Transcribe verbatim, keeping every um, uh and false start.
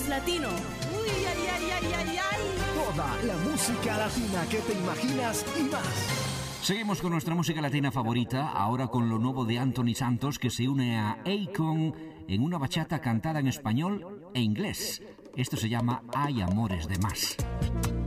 Viernes Latino. Uy, ay, ay, ay, ay, ay. Toda la música latina que te imaginas y más. Seguimos con nuestra música latina favorita, ahora con lo nuevo de Anthony Santos, que se une a Akon en una bachata cantada en español e inglés. Esto se llama Hay amores de más.